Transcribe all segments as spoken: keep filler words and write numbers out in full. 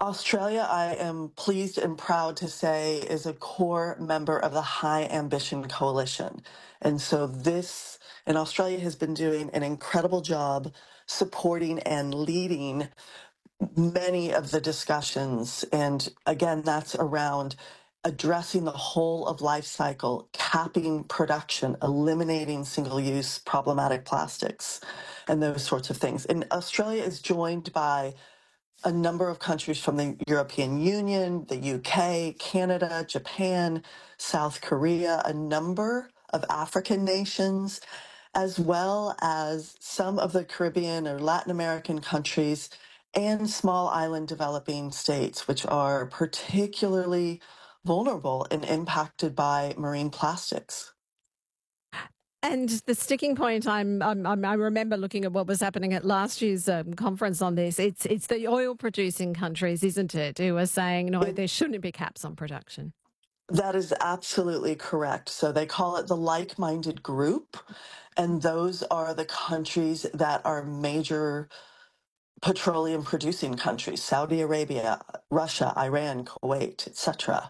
Australia, I am pleased and proud to say, is a core member of the High Ambition Coalition. And so this, and Australia has been doing an incredible job supporting and leading many of the discussions. And again, that's around addressing the whole of life cycle, capping production, eliminating single-use problematic plastics, and those sorts of things. And Australia is joined by a number of countries from the European Union, the U K, Canada, Japan, South Korea, a number of African nations, as well as some of the Caribbean or Latin American countries and small island developing states, which are particularly vulnerable and impacted by marine plastics. And the sticking point, I'm, I'm, I'm, I remember looking at what was happening at last year's um, conference on this. It's it's the oil producing countries, isn't it, who are saying, no, It, there shouldn't be caps on production. that is absolutely correct. So they call it the like-minded group, and those are the countries that are major petroleum producing countries: Saudi Arabia, Russia, Iran, Kuwait, et cetera.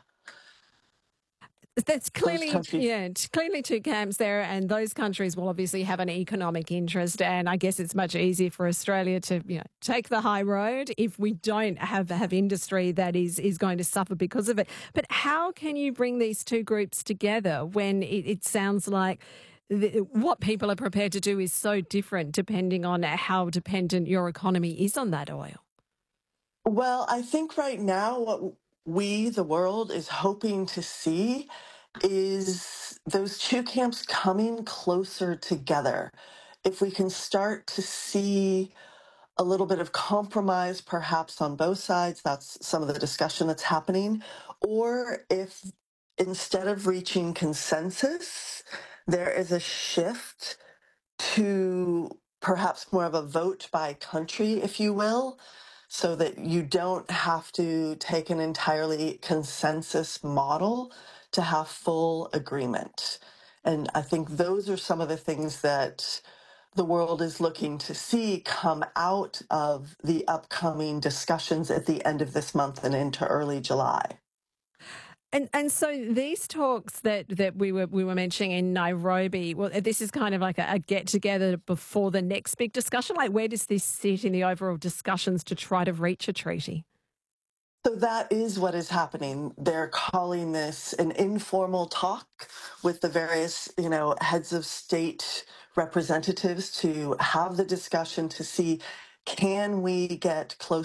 That's clearly, yeah, it's clearly two camps there, and those countries will obviously have an economic interest. And I guess it's much easier for Australia to, you know, take the high road if we don't have have industry that is is going to suffer because of it. But how can you bring these two groups together when it, it sounds like the, what people are prepared to do is so different depending on how dependent your economy is on that oil? Well, I think right now what we, the world, is hoping to see is those two camps coming closer together. If we can start to see a little bit of compromise, perhaps on both sides, that's some of the discussion that's happening, or if instead of reaching consensus, there is a shift to perhaps more of a vote by country, if you will, so that you don't have to take an entirely consensus model to have full agreement. And I think those are some of the things that the world is looking to see come out of the upcoming discussions at the end of this month and into early July. And and so these talks that, that we were we were mentioning in Nairobi, well, this is kind of like a, a get together before the next big discussion. Like, where does this sit in the overall discussions to try to reach a treaty? So that is what is happening. They're calling this an informal talk with the various, you know, heads of state representatives to have the discussion to see, can we get close